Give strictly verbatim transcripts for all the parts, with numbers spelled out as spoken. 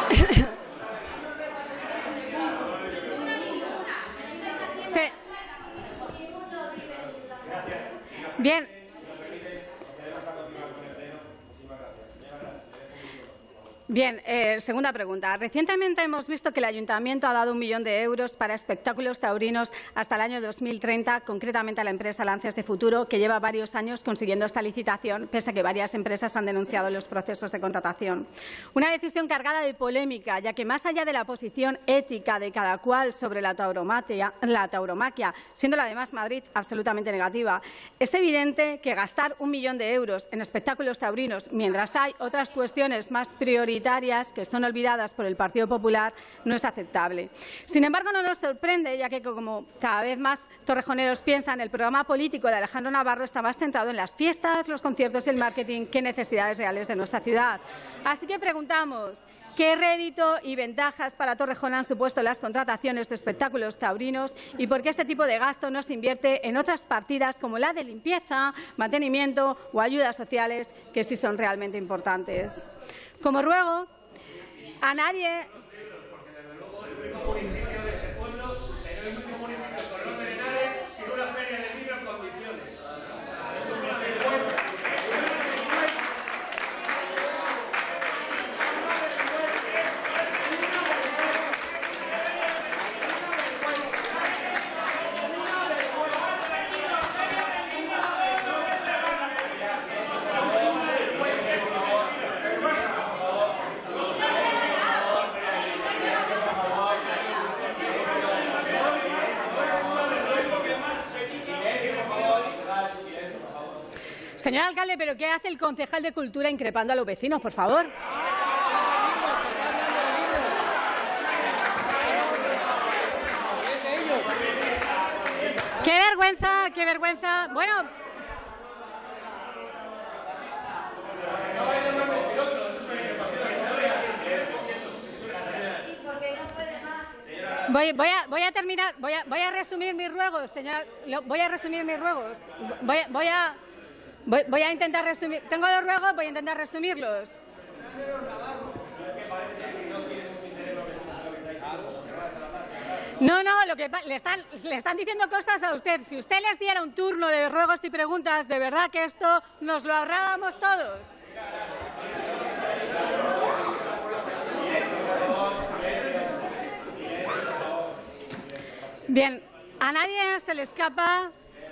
Se... Bien. Bien, eh, segunda pregunta. Recientemente hemos visto que el Ayuntamiento ha dado un millón de euros para espectáculos taurinos hasta el año dos mil treinta, concretamente a la empresa Lances de Futuro, que lleva varios años consiguiendo esta licitación, pese a que varias empresas han denunciado los procesos de contratación. Una decisión cargada de polémica, ya que más allá de la posición ética de cada cual sobre la tauromaquia, la tauromaquia, siendo la de Más Madrid absolutamente negativa, es evidente que gastar un millón de euros en espectáculos taurinos, mientras hay otras cuestiones más prioritarias que son olvidadas por el Partido Popular, no es aceptable. Sin embargo, no nos sorprende, ya que, como cada vez más torrejoneros piensan, el programa político de Alejandro Navarro está más centrado en las fiestas, los conciertos y el marketing que necesidades reales de nuestra ciudad. Así que preguntamos, ¿qué rédito y ventajas para Torrejón han supuesto las contrataciones de espectáculos taurinos y por qué este tipo de gasto no se invierte en otras partidas como la de limpieza, mantenimiento o ayudas sociales, que sí son realmente importantes? Como ruego, a nadie. Señor alcalde, ¿pero qué hace el concejal de Cultura increpando a los vecinos, por favor? ¡Qué vergüenza, qué vergüenza! Bueno... Voy, voy, a, voy a terminar, voy a, voy a resumir mis ruegos, señor. Voy a resumir mis ruegos. Voy, voy a... Voy, voy a intentar resumir. Tengo dos ruegos, voy a intentar resumirlos. No, no, lo que le están, le están diciendo cosas a usted. Si usted les diera un turno de ruegos y preguntas, de verdad que esto nos lo ahorrábamos todos. Bien, a nadie se le escapa...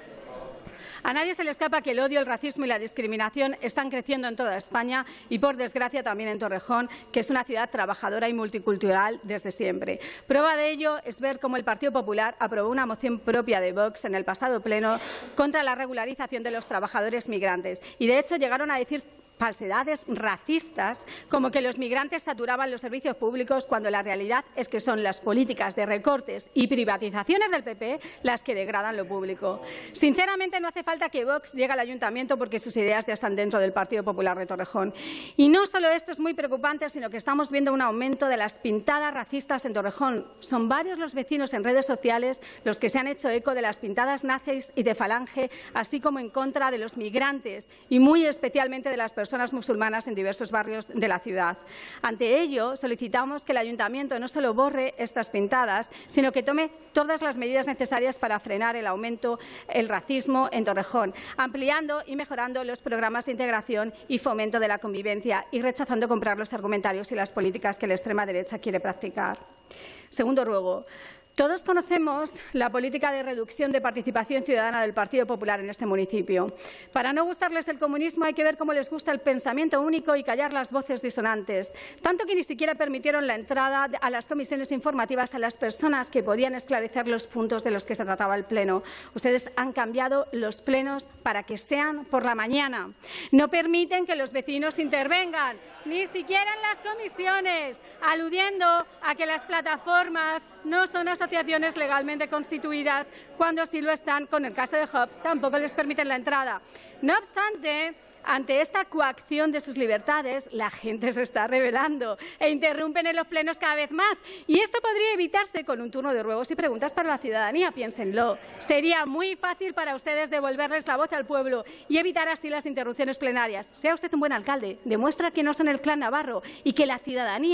A nadie se le escapa que el odio, el racismo y la discriminación están creciendo en toda España y, por desgracia, también en Torrejón, que es una ciudad trabajadora y multicultural desde siempre. Prueba de ello es ver cómo el Partido Popular aprobó una moción propia de Vox en el pasado pleno contra la regularización de los trabajadores migrantes y, de hecho, llegaron a decir falsedades racistas como que los migrantes saturaban los servicios públicos, cuando la realidad es que son las políticas de recortes y privatizaciones del P P las que degradan lo público. Sinceramente, no hace falta que Vox llegue al ayuntamiento porque sus ideas ya están dentro del Partido Popular de Torrejón. Y no solo esto es muy preocupante, sino que estamos viendo un aumento de las pintadas racistas en Torrejón. Son varios los vecinos en redes sociales los que se han hecho eco de las pintadas nazis y de Falange, así como en contra de los migrantes y muy especialmente de las personas personas musulmanas en diversos barrios de la ciudad. Ante ello, solicitamos que el Ayuntamiento no solo borre estas pintadas, sino que tome todas las medidas necesarias para frenar el aumento del racismo en Torrejón, ampliando y mejorando los programas de integración y fomento de la convivencia y rechazando comprar los argumentarios y las políticas que la extrema derecha quiere practicar. Segundo ruego. Todos conocemos la política de reducción de participación ciudadana del Partido Popular en este municipio. Para no gustarles el comunismo hay que ver cómo les gusta el pensamiento único y callar las voces disonantes, tanto que ni siquiera permitieron la entrada a las comisiones informativas a las personas que podían esclarecer los puntos de los que se trataba el Pleno. Ustedes han cambiado los plenos para que sean por la mañana. No permiten que los vecinos intervengan, ni siquiera en las comisiones, aludiendo a que las plataformas no son asociaciones legalmente constituidas, cuando sí lo están. Con el caso de Hop, tampoco les permiten la entrada. No obstante, ante esta coacción de sus libertades, la gente se está rebelando e interrumpen en los plenos cada vez más. Y esto podría evitarse con un turno de ruegos y preguntas para la ciudadanía. Piénsenlo. Sería muy fácil para ustedes devolverles la voz al pueblo y evitar así las interrupciones plenarias. Sea usted un buen alcalde, demuestra que no son el clan Navarro y que la ciudadanía